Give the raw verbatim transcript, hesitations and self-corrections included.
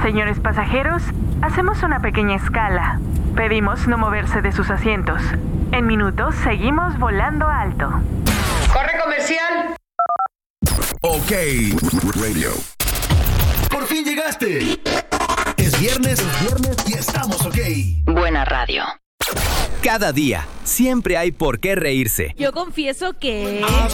Señores pasajeros, hacemos una pequeña escala. Pedimos no moverse de sus asientos. En minutos seguimos volando alto. ¡Corre comercial! Ok, radio. Por fin llegaste. Es viernes, es viernes y estamos ok. Buena radio. Cada día, siempre hay por qué reírse. Yo confieso que...